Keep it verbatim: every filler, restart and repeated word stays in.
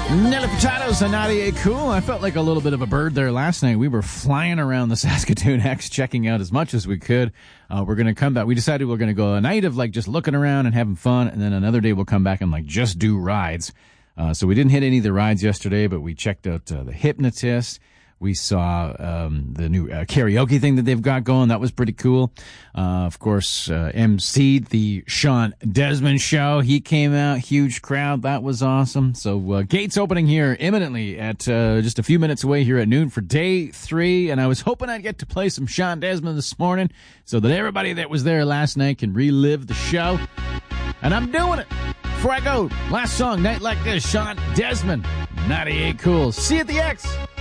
Nelly Furtado's and ninety-eight Cool. I felt like a little bit of a bird there last night. We were flying around the Saskatoon X, checking out as much as we could. Uh, we're going to come back. We decided we're going to go a night of like just looking around and having fun, and then another day we'll come back and like just do rides. Uh, so we didn't hit any of the rides yesterday, but we checked out uh, the Hypnotist. We saw um, the new uh, karaoke thing that they've got going. That was pretty cool. Uh, of course, uh, emceed the Sean Desmond show. He came out, huge crowd. That was awesome. So uh, gates opening here imminently at uh, just a few minutes away here at noon for day three. And I was hoping I'd get to play some Sean Desmond this morning so that everybody that was there last night can relive the show. And I'm doing it. Before I go, last song, Night Like This, Sean Desmond, ninety-eight Cool. See you at the X.